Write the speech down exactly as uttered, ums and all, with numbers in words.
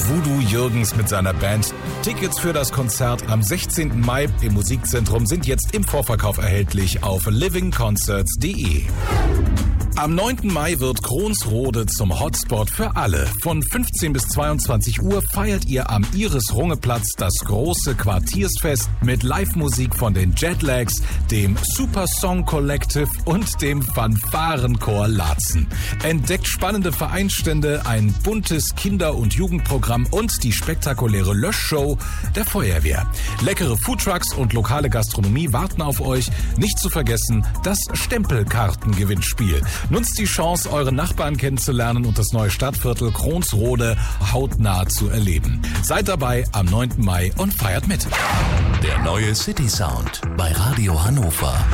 Voodoo Jürgens mit seiner Band. Tickets für das Konzert am sechzehnten Mai im Musikzentrum sind jetzt im Vorverkauf erhältlich auf living concerts punkt de. Am neunten Mai wird Kronsrode zum Hotspot für alle. Von fünfzehn bis zweiundzwanzig Uhr feiert ihr am Iris-Runge-Platz das große Quartiersfest mit Live-Musik von den Jetlags, dem Super Song Collective und dem Fanfarenchor Laatzen. Entdeckt spannende Vereinsstände, ein buntes Kinder- und Jugendprogramm und die spektakuläre Löschshow der Feuerwehr. Leckere Foodtrucks und lokale Gastronomie warten auf euch. Nicht zu vergessen das Stempelkartengewinnspiel. Nutzt die Chance, eure Nachbarn kennenzulernen und das neue Stadtviertel Kronsrode hautnah zu erleben. Seid dabei am neunten Mai und feiert mit. Der neue City Sound bei Radio Hannover.